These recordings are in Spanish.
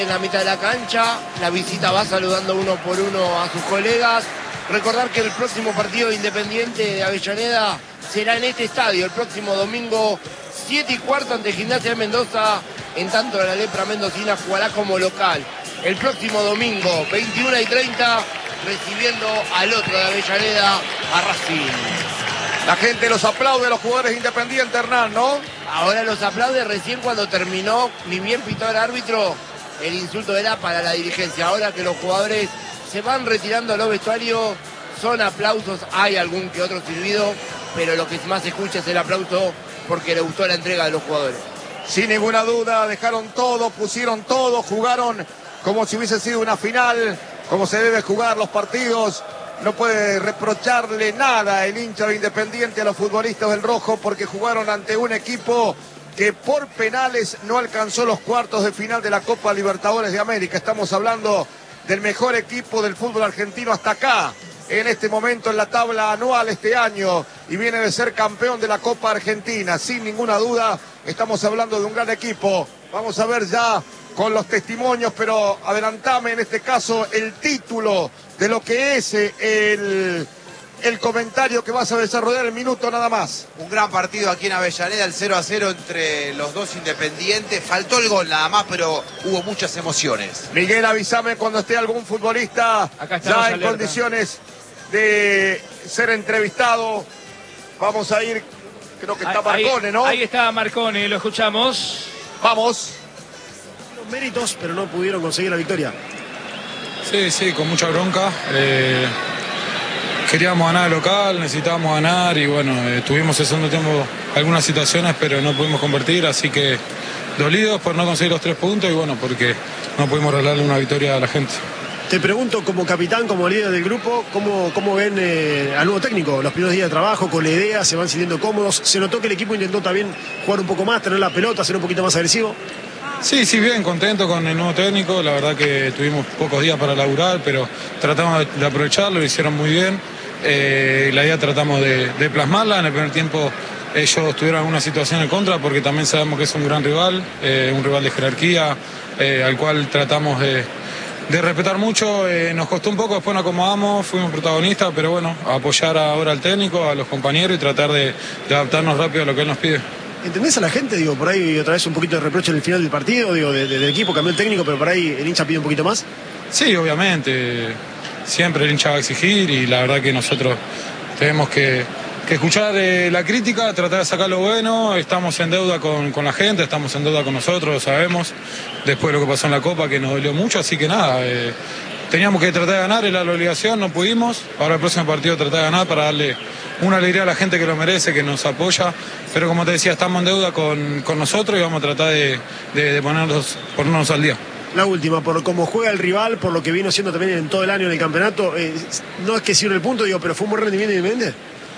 En la mitad de la cancha, la visita va saludando uno por uno a sus colegas. Recordar que el próximo partido de Independiente de Avellaneda será en este estadio, el próximo domingo 7:15 ante Gimnasia de Mendoza. En tanto, la Lepra Mendocina jugará como local. El próximo domingo, 21:30, recibiendo al otro de Avellaneda, a Racing. La gente los aplaude a los jugadores Independiente, Hernán, ¿no? Ahora los aplaude, recién cuando terminó, ni bien pitó el árbitro, el insulto era para la dirigencia. Ahora que los jugadores se van retirando a los vestuarios, son aplausos, hay algún que otro silbido, pero lo que más se escucha es el aplauso porque le gustó la entrega de los jugadores. Sin ninguna duda, dejaron todo, pusieron todo, jugaron como si hubiese sido una final, como se debe jugar los partidos. No puede reprocharle nada el hincha de Independiente a los futbolistas del Rojo porque jugaron ante un equipo que por penales no alcanzó los cuartos de final de la Copa Libertadores de América. Estamos hablando del mejor equipo del fútbol argentino hasta acá, en este momento en la tabla anual este año, y viene de ser campeón de la Copa Argentina. Sin ninguna duda, estamos hablando de un gran equipo. Vamos a ver ya con los testimonios, pero adelantame en este caso el título de lo que es el comentario que vas a desarrollar el minuto nada más. Un gran partido aquí en Avellaneda, el 0-0 entre los dos Independientes. Faltó el gol nada más, pero hubo muchas emociones. Miguel, avísame cuando esté algún futbolista ya en condiciones de ser entrevistado. Vamos a ir, creo que está Marcone, ¿no? Ahí está Marcone, lo escuchamos. Vamos. Los méritos, pero no pudieron conseguir la victoria. Sí, con mucha bronca. Queríamos ganar el local, necesitábamos ganar y bueno, tuvimos el segundo tiempo algunas situaciones, pero no pudimos convertir, así que dolidos por no conseguir los 3 puntos y bueno, porque no pudimos regalarle una victoria a la gente. Te pregunto, como capitán, como líder del grupo, ¿cómo ven al nuevo técnico? Los primeros días de trabajo, con la idea, se van sintiendo cómodos. Se notó que el equipo intentó también jugar un poco más, tener la pelota, ser un poquito más agresivo. Sí, bien, contento con el nuevo técnico. La verdad que tuvimos pocos días para laburar, pero tratamos de aprovecharlo, lo hicieron muy bien. La idea tratamos de plasmarla. En el primer tiempo ellos tuvieron alguna situación en contra porque también sabemos que es un gran rival, un rival de jerarquía, al cual tratamos de respetar mucho. Nos costó un poco, después nos acomodamos, fuimos protagonistas, pero bueno, apoyar ahora al técnico, a los compañeros y tratar de adaptarnos rápido a lo que él nos pide. ¿Entendés a la gente? Digo, por ahí otra vez un poquito de reproche en el final del partido, digo, del equipo, cambió el técnico, pero por ahí el hincha pide un poquito más. Sí, obviamente, siempre el hincha va a exigir y la verdad que nosotros tenemos que escuchar la crítica, tratar de sacar lo bueno. Estamos en deuda con la gente, estamos en deuda con nosotros, lo sabemos, después de lo que pasó en la Copa que nos dolió mucho, así que nada, teníamos que tratar de ganar, era la obligación, no pudimos. Ahora el próximo partido tratar de ganar para darle una alegría a la gente que lo merece, que nos apoya, pero como te decía, estamos en deuda con nosotros y vamos a tratar de ponernos al día. La última, por cómo juega el rival, por lo que vino siendo también en todo el año en el campeonato, no es que sirve el punto, digo, pero fue un buen rendimiento Independiente.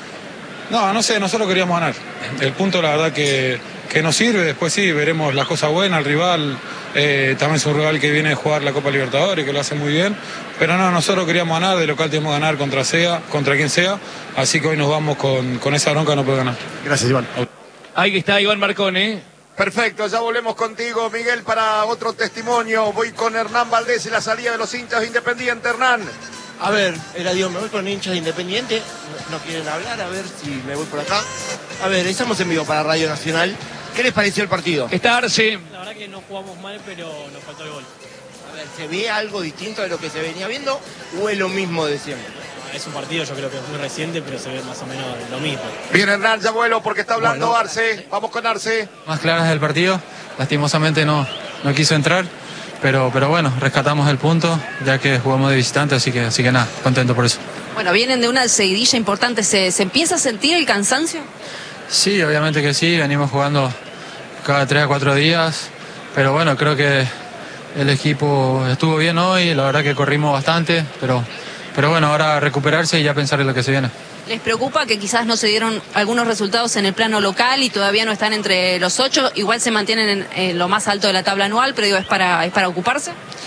No sé, nosotros queríamos ganar. El punto la verdad que nos sirve, después sí, veremos las cosas buenas, el rival también es un rival que viene a jugar la Copa Libertadores, que lo hace muy bien, pero no, nosotros queríamos ganar, de local tenemos que ganar contra quien sea, así que hoy nos vamos con esa bronca, no puede ganar. Gracias, Iván. Ahí está Iván Marcone. Perfecto, ya volvemos contigo, Miguel, para otro testimonio. Voy con Hernán Valdés y la salida de los hinchas de Independiente. Hernán. A ver, me voy con hinchas de Independiente, no quieren hablar, a ver si me voy por acá. A ver, estamos en vivo para Radio Nacional. ¿Qué les pareció el partido? Está Arce. La verdad que no jugamos mal, pero nos faltó el gol. A ver, ¿se ve algo distinto de lo que se venía viendo o es lo mismo de siempre? Es un partido, yo creo que es muy reciente, pero se ve más o menos lo mismo. Bien, Hernán, ya vuelo porque está hablando Arce. Vamos con Arce. Más claras del partido, lastimosamente no quiso entrar, pero bueno, rescatamos el punto, ya que jugamos de visitante, así que nada, contento por eso. Bueno, vienen de una seguidilla importante, ¿se empieza a sentir el cansancio? Sí, obviamente que sí, venimos jugando cada 3 a 4 días, pero bueno, creo que el equipo estuvo bien hoy, la verdad que corrimos bastante, pero bueno, ahora recuperarse y ya pensar en lo que se viene. ¿Les preocupa que quizás no se dieron algunos resultados en el plano local y todavía no están entre los 8? Igual se mantienen en lo más alto de la tabla anual, pero digo, ¿es para ocuparse?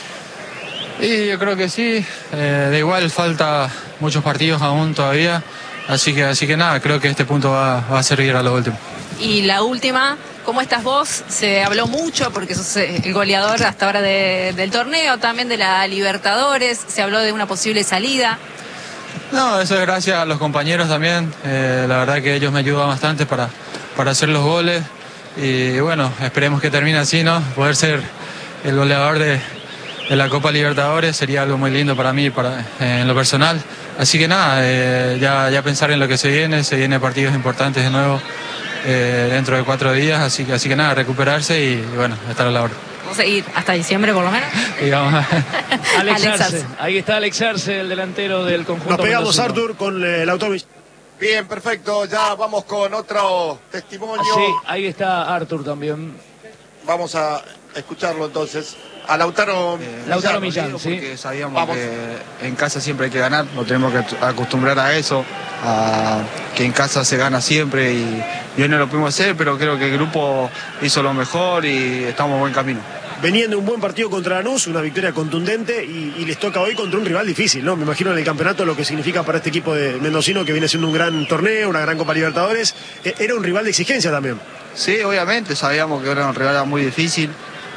Y yo creo que sí, de igual falta muchos partidos aún todavía, así que nada, creo que este punto va a servir a lo último. Y la última, ¿Cómo estás vos? Se habló mucho porque sos el goleador hasta ahora del torneo, también de la Libertadores, se habló de una posible salida. No, eso es gracias a los compañeros también. La verdad que ellos me ayudan bastante para hacer los goles. Y bueno, esperemos que termine así, ¿no? Poder ser el goleador de la Copa Libertadores sería algo muy lindo para mí, en lo personal. Así que nada, ya pensar en lo que se viene partidos importantes de nuevo dentro de 4 días. Así que nada, recuperarse y bueno, estar a la hora. ¿Vamos a ir hasta diciembre por lo menos? Digamos. Alex Arce. Ahí está Alex Arce, el delantero del conjunto. Nos pegamos, mendocino. Artur, con el autónomo. Bien, perfecto. Ya vamos con otro testimonio. Sí, ahí está Artur también. Vamos a escucharlo entonces. A Lautaro Millán, sí. Porque sabíamos que en casa siempre hay que ganar, nos tenemos que acostumbrar a eso, a que en casa se gana siempre y hoy no lo pudimos hacer, pero creo que el grupo hizo lo mejor y estamos en buen camino. Venían de un buen partido contra Lanús, una victoria contundente y les toca hoy contra un rival difícil, ¿no? Me imagino en el campeonato lo que significa para este equipo de mendocino que viene siendo un gran torneo, una gran Copa Libertadores. Era un rival de exigencia también. Sí, obviamente, sabíamos que era un rival muy difícil,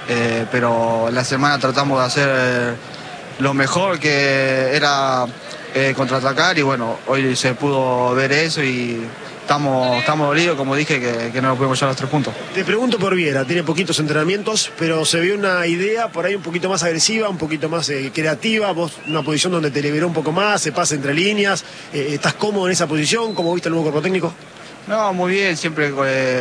pero en la semana tratamos de hacer lo mejor que era contraatacar y bueno, hoy se pudo ver eso y estamos dolidos, como dije, que no nos pudimos llevar los 3 puntos. Te pregunto por Viera, tiene poquitos entrenamientos, pero se vio una idea por ahí un poquito más agresiva, un poquito más creativa, vos una posición donde te liberó un poco más, se pasa entre líneas, ¿estás cómodo en esa posición? ¿Cómo viste el nuevo cuerpo técnico? No, muy bien, siempre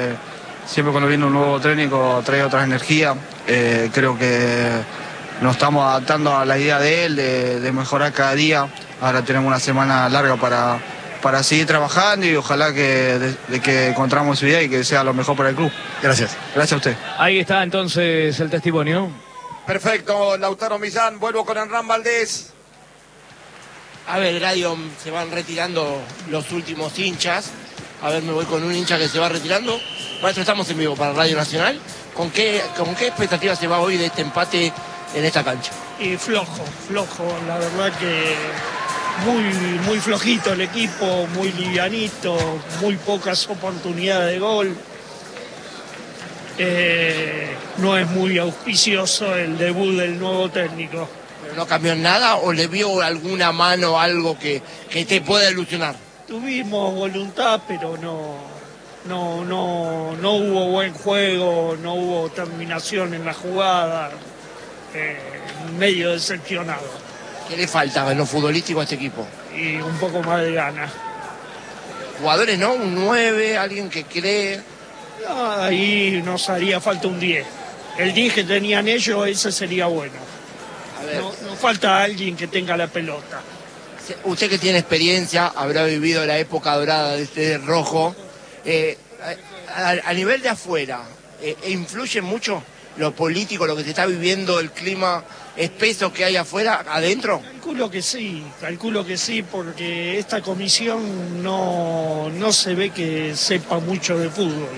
cuando viene un nuevo técnico trae otras energías, creo que nos estamos adaptando a la idea de él, de mejorar cada día, ahora tenemos una semana larga para seguir trabajando y ojalá que encontramos su idea y que sea lo mejor para el club. Gracias. Gracias a usted. Ahí está entonces el testimonio. Perfecto, Lautaro Millán. Vuelvo con Hernán Valdés. A ver, Eladio, se van retirando los últimos hinchas. A ver, me voy con un hincha que se va retirando. Maestro, estamos en vivo para Radio Nacional. ¿Con qué expectativa se va hoy de este empate en esta cancha? Y flojo, la verdad que muy flojito el equipo, muy livianito, muy pocas oportunidades de gol. No es muy auspicioso el debut del nuevo técnico. ¿Pero no cambió en nada o le vio alguna mano, algo que te pueda ilusionar? Tuvimos voluntad, pero no hubo buen juego, no hubo terminación en la jugada, medio decepcionado. ¿Qué le falta en lo futbolístico a este equipo? Y un poco más de ganas. Jugadores, ¿no? Un 9, alguien que cree. Ahí nos haría falta un 10. El 10 que tenían ellos, ese sería bueno. A ver. No falta alguien que tenga la pelota. Usted que tiene experiencia, habrá vivido la época dorada de este rojo. A nivel de afuera, ¿influye mucho lo político, lo que se está viviendo, el clima espeso que hay afuera, adentro? Calculo que sí, porque esta comisión no se ve que sepa mucho de fútbol.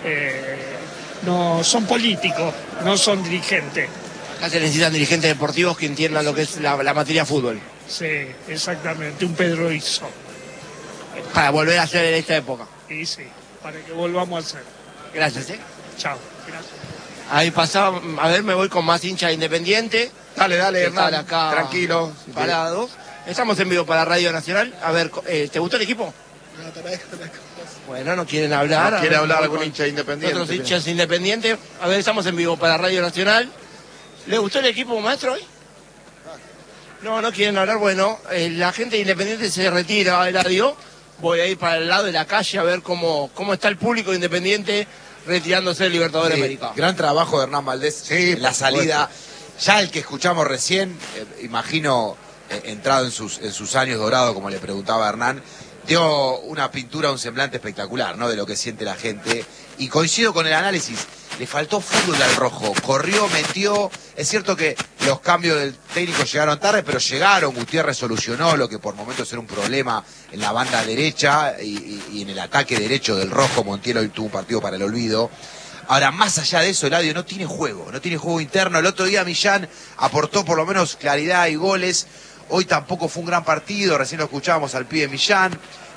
No son políticos, no son dirigentes. Acá se necesitan dirigentes deportivos que entiendan lo que es la materia fútbol. Sí, exactamente, un Pedro Izzo. Para volver a ser en esta época. Y sí, para que volvamos a ser. Gracias, Chao, gracias. Ahí pasaba, a ver, me voy con más hinchas de Independiente. Dale, que Hernán, están acá tranquilo. parados. Estamos en vivo para Radio Nacional. A ver, ¿te gustó el equipo? No, te agradezco. Bueno, no quieren hablar. No quiere hablar voy algún con hincha independiente. Otros hinchas independientes. A ver, estamos en vivo para Radio Nacional. ¿Le gustó el equipo, maestro, hoy? No quieren hablar. Bueno, la gente de Independiente se retira, Eladio. Voy a ir para el lado de la calle a ver cómo está el público de Independiente retirándose del Libertadores de América. Gran trabajo de Hernán Valdés en la salida. Ya el que escuchamos recién, imagino, entrado en sus años dorados, como le preguntaba Hernán, dio una pintura, un semblante espectacular, ¿no? De lo que siente la gente. Y coincido con el análisis. Le faltó fútbol al rojo. Corrió, metió. Es cierto que los cambios del técnico llegaron tarde, pero llegaron. Gutiérrez solucionó lo que por momentos era un problema en la banda derecha y en el ataque derecho del rojo. Montiel hoy tuvo un partido para el olvido. Ahora, más allá de eso, Eladio no tiene juego interno. El otro día Millán aportó por lo menos claridad y goles. Hoy tampoco fue un gran partido, recién lo escuchábamos al pibe Millán.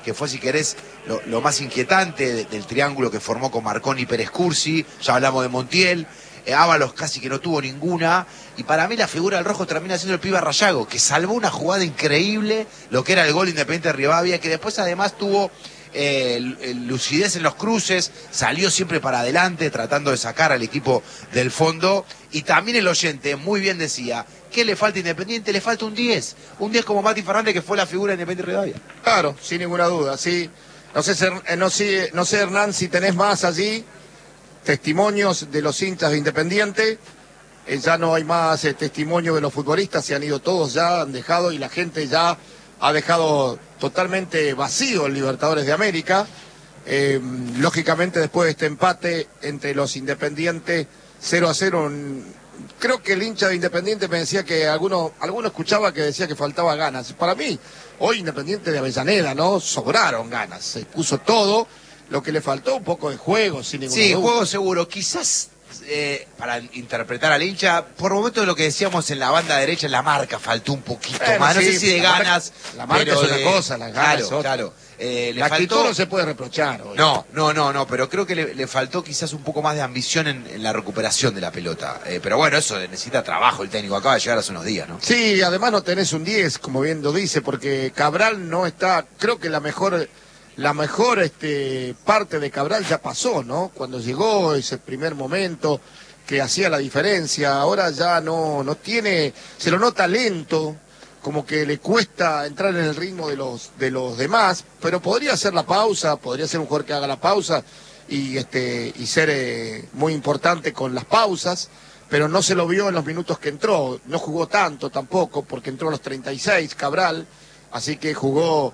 que fue, si querés, lo más inquietante del triángulo que formó con Marconi y Pérez Cursi. Ya hablamos de Montiel. Ábalos casi que no tuvo ninguna. Y para mí la figura del rojo termina siendo el pibe Rayago, que salvó una jugada increíble, lo que era el gol Independiente de Rivadavia, que después además tuvo lucidez en los cruces, salió siempre para adelante tratando de sacar al equipo del fondo. Y también el oyente muy bien decía, ¿qué le falta a Independiente? Le falta un 10 como Mati Fernández, que fue la figura de Independiente de Rivadavia. Claro, sin ninguna duda, sí. No sé, Hernán, si tenés más allí testimonios de los hinchas de Independiente. Ya no hay más testimonios de los futbolistas, se han ido todos ya, han dejado, y la gente ya ha dejado totalmente vacío el Libertadores de América. Lógicamente, después de este empate entre los Independientes 0-0, creo que el hincha de Independiente me decía que alguno escuchaba que decía que faltaba ganas. Para mí, hoy Independiente de Avellaneda, ¿no? Sobraron ganas, se puso todo. Lo que le faltó un poco de juego, sin ninguna duda. Sí, juego seguro. Quizás, para interpretar al hincha, por momentos de lo que decíamos en la banda derecha, en la marca faltó un poquito más. No sé si de ganas. La marca es una cosa, las ganas es otra. Claro. La actitud no se puede reprochar hoy. No, pero creo que le faltó quizás un poco más de ambición en la recuperación de la pelota. Pero bueno, eso necesita trabajo el técnico. Acaba de llegar hace unos días, ¿no? Sí, además no tenés un 10, como bien lo dice, porque Cabral no está. Creo que la mejor parte de Cabral ya pasó, ¿no? Cuando llegó ese primer momento que hacía la diferencia, ahora ya no tiene, se lo nota lento, como que le cuesta entrar en el ritmo de los demás, pero podría hacer la pausa, podría ser un jugador que haga la pausa y ser muy importante con las pausas, pero no se lo vio en los minutos que entró, no jugó tanto tampoco, porque entró a los 36 Cabral, así que jugó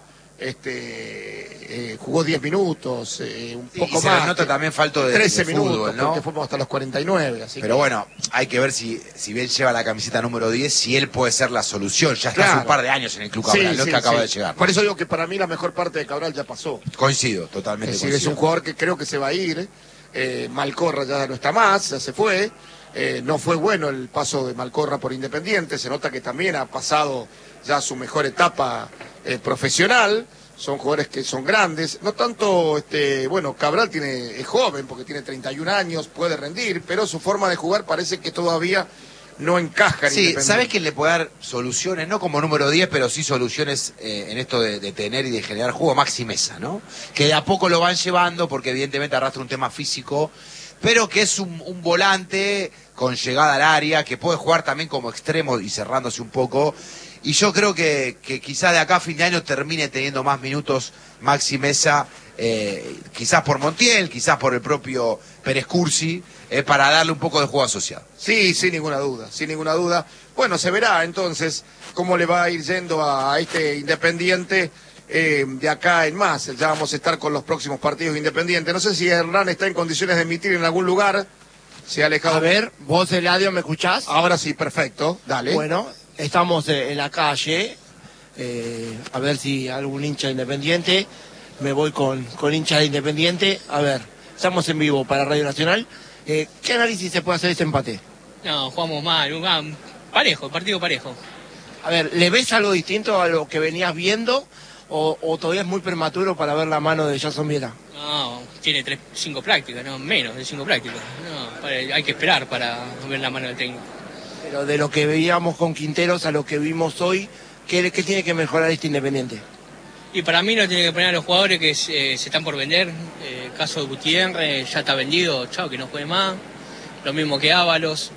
10 minutos, un poco y se más. nota también falto de 13 de minutos, fútbol, ¿no? porque fuimos hasta los 49. Así pero que... bueno, hay que ver si bien lleva la camiseta número 10, si él puede ser la solución. Ya está hace un par de años en el club Cabral, no es que acaba de llegar. Por eso digo que para mí la mejor parte de Cabral ya pasó. Coincido, totalmente. Es decir, es un jugador que creo que se va a ir. Malcorra ya no está más, ya se fue. No fue bueno el paso de Malcorra por Independiente, se nota que también ha pasado ya su mejor etapa profesional. Son jugadores que son grandes, no tanto, Cabral es joven porque tiene 31 años, puede rendir, pero su forma de jugar parece que todavía no encaja en Independiente. ¿Sabes quién le puede dar soluciones? No como número 10, pero sí soluciones en esto de tener y de generar juego. Maxi Mesa, ¿no? Que de a poco lo van llevando porque evidentemente arrastra un tema físico, pero que es un volante con llegada al área, que puede jugar también como extremo y cerrándose un poco. Y yo creo que quizá de acá a fin de año termine teniendo más minutos Maxi Mesa, quizás por Montiel, quizás por el propio Pérez Cursi, para darle un poco de juego asociado. Sí, sin ninguna duda. Bueno, se verá entonces cómo le va a ir yendo a este Independiente de acá en más. Ya vamos a estar con los próximos partidos Independientes. No sé si Hernán está en condiciones de emitir en algún lugar. Se ha alejado. A ver, vos, Eladio, ¿me escuchás? Ahora sí, perfecto. Dale. Bueno, estamos en la calle. A ver si algún hincha de Independiente. Me voy con hincha de Independiente. A ver, estamos en vivo para Radio Nacional. ¿Qué análisis se puede hacer de este empate? No, jugamos mal, parejo, partido parejo. A ver, ¿le ves algo distinto a lo que venías viendo o todavía es muy prematuro para ver la mano de Jason Viera? No, tiene 5 prácticas, no, menos de 5 prácticas. No, hay que esperar para ver la mano del técnico. Pero de lo que veíamos con Quinteros a lo que vimos hoy, ¿qué tiene que mejorar este Independiente? Y para mí no tiene que poner a los jugadores que se están por vender. Caso de Gutiérrez, ya está vendido, chao, que no juegue más. Lo mismo que Ábalos.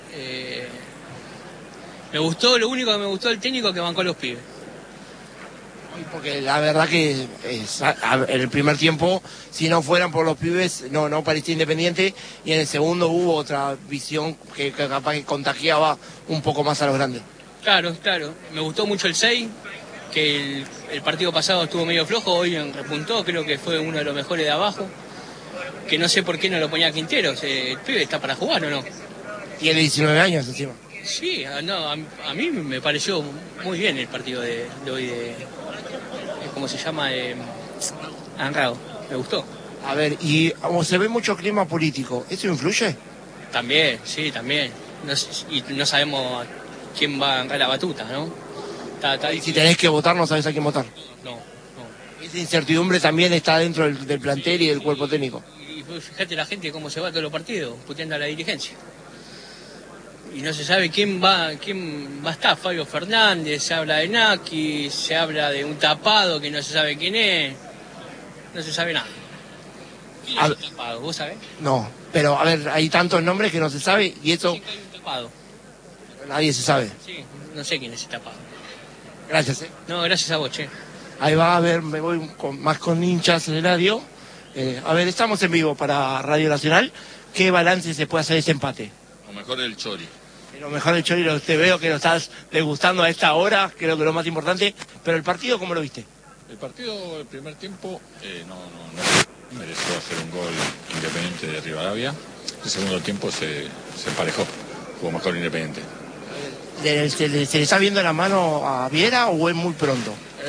Lo único que me gustó del técnico es que bancó a los pibes. Porque la verdad que en el primer tiempo, si no fueran por los pibes, no parecía Independiente. Y en el segundo hubo otra visión que capaz que contagiaba un poco más a los grandes. Claro. Me gustó mucho el 6. Que el partido pasado estuvo medio flojo, hoy repuntó, creo que fue uno de los mejores de abajo, que no sé por qué no lo ponía Quinteros, el pibe está para jugar o no. Tiene 19 años encima. Sí, no, a mí me pareció muy bien el partido de hoy ¿cómo se llama? Anrado, me gustó. A ver, y como se ve mucho clima político, ¿eso influye? También, sí, también. Y no sabemos quién va a agarrar la batuta, ¿no? Y si tenés que votar, no sabés a quién votar. No. Esa incertidumbre también está dentro del plantel y del cuerpo técnico. Y fíjate la gente cómo se va a todos los partidos, puteando a la dirigencia. Y no se sabe quién va a estar. Fabio Fernández, se habla de Naki, se habla de un tapado que no se sabe quién es. No se sabe nada. ¿Quién es el tapado? ¿Vos sabés? No, pero a ver, hay tantos nombres que no se sabe y eso... Sí, hay un tapado. Nadie se sabe. Sí, no sé quién es el tapado. Gracias, No, gracias a vos, che. Ahí va, a ver, me voy más con hinchas en el radio. A ver, estamos en vivo para Radio Nacional. ¿Qué balance se puede hacer de ese empate? Lo mejor el Chori. Lo mejor el Chori, te veo que lo estás degustando a esta hora, creo que lo más importante. Pero el partido, ¿cómo lo viste? El partido, el primer tiempo, no mereció hacer un gol Independiente de Rivadavia. El segundo tiempo se emparejó, jugó mejor Independiente. ¿Se le está viendo la mano a Viera o es muy pronto?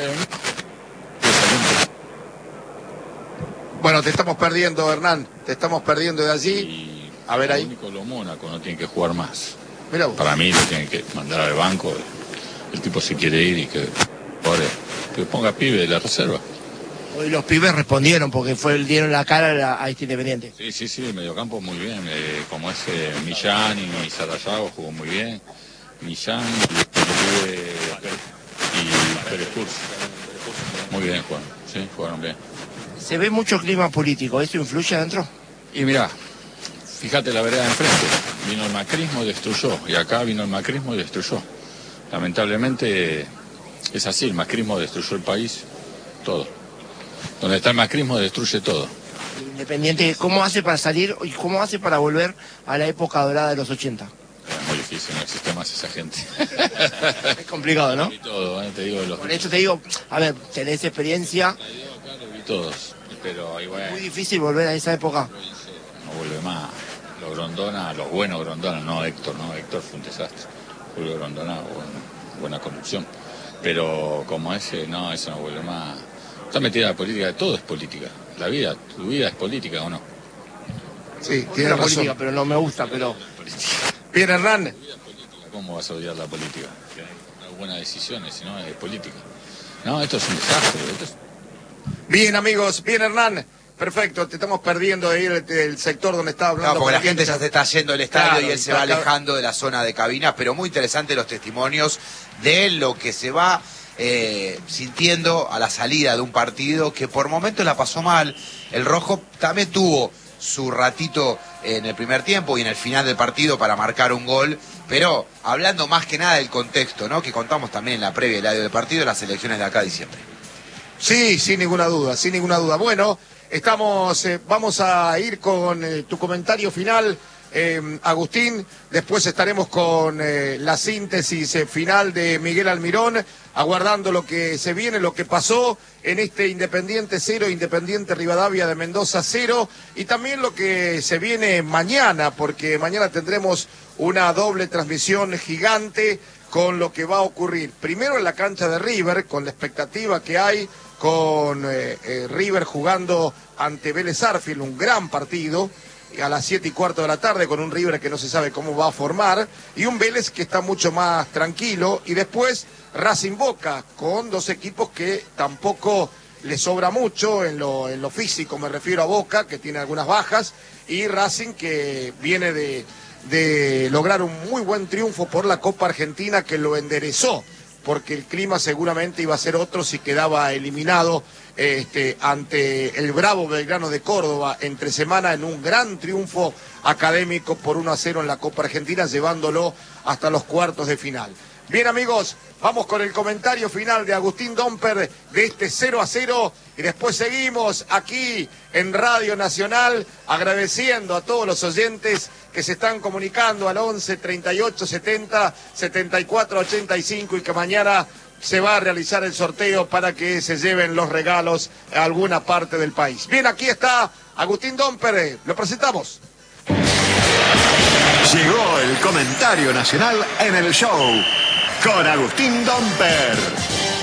Bueno, te estamos perdiendo, Hernán. Te estamos perdiendo de allí. Y a ver ahí. El único, lo Mónaco no tiene que jugar más. Mirá vos. Para mí lo tienen que mandar al banco. El tipo se quiere ir y que ponga pibe de la reserva. Hoy los pibes respondieron porque dieron la cara a este Independiente. Sí, el mediocampo muy bien. Como es Millán y Sarayago jugó muy bien. Millán y Pérez Cruz. Muy bien jugaron. Sí, jugaron bien. Se ve mucho clima político, ¿eso influye adentro? Y mirá, fíjate la vereda de enfrente, vino el macrismo y destruyó, y acá vino el macrismo y destruyó. Lamentablemente es así, el macrismo destruyó el país, todo. Donde está el macrismo destruye todo. Independiente, ¿cómo hace para salir y cómo hace para volver a la época dorada de los 80? Es muy difícil, no existe más esa gente. Es complicado, ¿no? Vi todo, te digo. Por eso te digo, a ver, tenés experiencia. Lo vi todos, pero igual. Es muy difícil volver a esa época. No vuelve más. Los Grondona, los buenos Grondona, no Héctor fue un desastre. Julio Grondona, buena conducción. Pero como ese, no, eso no vuelve más. Está metida la política, todo es política. La vida, tu vida es política o no. Sí, tiene razón. Política, pero no me gusta, pero... Bien, Hernán. ¿Cómo vas a odiar la política? No hay buenas decisiones, sino es política. No, esto es un desastre. Bien, amigos, bien, Hernán. Perfecto, te estamos perdiendo ahí el sector donde está hablando. No, porque la gente ya se está yendo del estadio, claro, y él se va alejando de la zona de cabinas, pero muy interesante los testimonios de lo que se va sintiendo a la salida de un partido que por momentos la pasó mal. El Rojo también tuvo su ratito en el primer tiempo y en el final del partido para marcar un gol, pero hablando más que nada del contexto, ¿no? Que contamos también en la previa del audio del partido, las elecciones de acá de diciembre. Sí, sin ninguna duda, sin ninguna duda. Bueno, vamos a ir con tu comentario final, Agustín. Después estaremos con la síntesis final de Miguel Almirón, aguardando lo que se viene, lo que pasó en este Independiente 0, Independiente Rivadavia de Mendoza 0, y también lo que se viene mañana, porque mañana tendremos una doble transmisión gigante con lo que va a ocurrir. Primero en la cancha de River, con la expectativa que hay, con River jugando ante Vélez Sarsfield, un gran partido, a las 7:15 de la tarde, con un River que no se sabe cómo va a formar, y un Vélez que está mucho más tranquilo, y después Racing Boca, con dos equipos que tampoco le sobra mucho en lo físico, me refiero a Boca, que tiene algunas bajas, y Racing que viene de lograr un muy buen triunfo por la Copa Argentina, que lo enderezó, porque el clima seguramente iba a ser otro si quedaba eliminado ante el bravo Belgrano de Córdoba entre semana, en un gran triunfo académico por 1-0 en la Copa Argentina, llevándolo hasta los cuartos de final. Bien, amigos, vamos con el comentario final de Agustín Domper de este 0-0 y después seguimos aquí en Radio Nacional agradeciendo a todos los oyentes que se están comunicando al 11 38 70 74 85 y que mañana se va a realizar el sorteo para que se lleven los regalos a alguna parte del país. Bien, aquí está Agustín Domper, lo presentamos. Llegó el comentario nacional en el show con Agustín Domper.